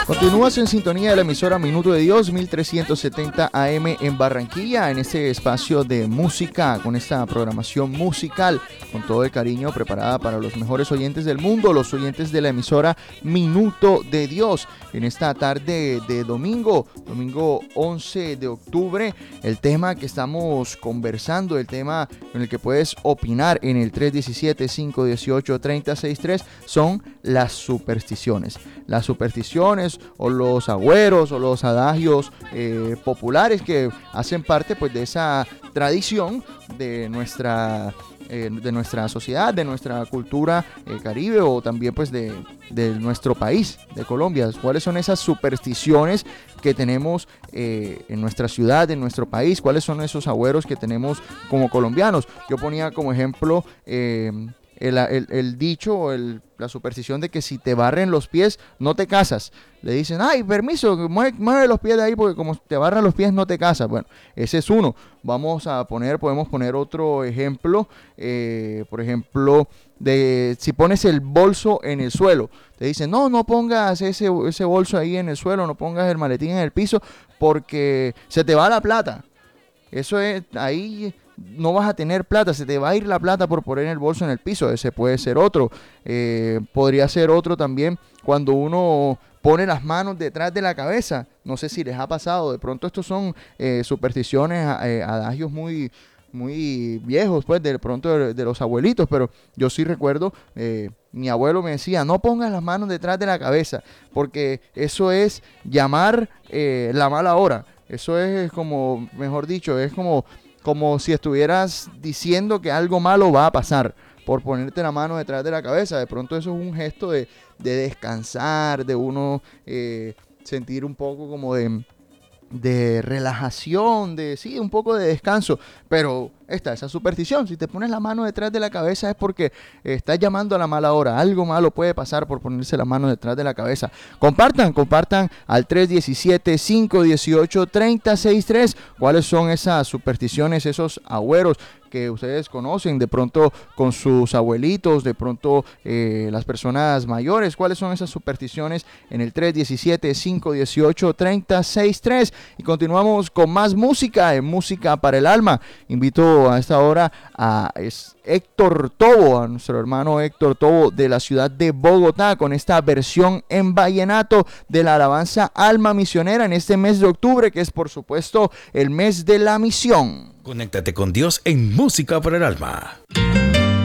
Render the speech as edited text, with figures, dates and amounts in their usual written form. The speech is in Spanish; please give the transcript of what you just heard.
Continúas en sintonía de la emisora Minuto de Dios, 1370 AM en Barranquilla, en este espacio de música, con esta programación musical, con todo el cariño preparada para los mejores oyentes del mundo, los oyentes de la emisora Minuto de Dios. En esta tarde de domingo 11 de octubre, el tema que estamos conversando, el tema en el que puedes opinar en el 317-518-3063 son las supersticiones. Las supersticiones o los agüeros o los adagios populares que hacen parte pues de esa tradición de nuestra sociedad, de nuestra cultura caribe o también pues de nuestro país, de Colombia. ¿Cuáles son esas supersticiones que tenemos en nuestra ciudad, en nuestro país? ¿Cuáles son esos agüeros que tenemos como colombianos? Yo ponía como ejemplo el dicho o la superstición de que si te barren los pies no te casas. Le dicen, ay, permiso, mueve los pies de ahí porque como te barran los pies no te casas. Bueno, ese es uno. Podemos poner otro ejemplo, por ejemplo, de si pones el bolso en el suelo. Te dicen, no pongas ese bolso ahí en el suelo, no pongas el maletín en el piso porque se te va la plata. Eso es, ahí no vas a tener plata, se te va a ir la plata por poner el bolso en el piso. Ese puede ser otro. Podría ser otro también cuando uno pone las manos detrás de la cabeza. No sé si les ha pasado. De pronto estos son supersticiones, adagios muy viejos, pues de pronto de los abuelitos, pero yo sí recuerdo, mi abuelo me decía, no pongas las manos detrás de la cabeza, porque eso es llamar la mala hora. Eso es como, mejor dicho, es como si estuvieras diciendo que algo malo va a pasar por ponerte la mano detrás de la cabeza. De pronto eso es un gesto de descansar, de uno sentir un poco como de relajación, sí, un poco de descanso, pero está esa superstición. Si te pones la mano detrás de la cabeza es porque estás llamando a la mala hora. Algo malo puede pasar por ponerse la mano detrás de la cabeza. Compartan al 317-518-3063 cuáles son esas supersticiones, esos agüeros que ustedes conocen, de pronto con sus abuelitos, de pronto las personas mayores. ¿Cuáles son esas supersticiones? En el 317-518-3063. Y continuamos con más música, en Música para el Alma. Invito a esta hora a Héctor Tobo, a nuestro hermano Héctor Tobo de la ciudad de Bogotá, con esta versión en vallenato de la alabanza Alma Misionera en este mes de octubre, que es por supuesto el mes de la misión. Conéctate con Dios en Música para el Alma.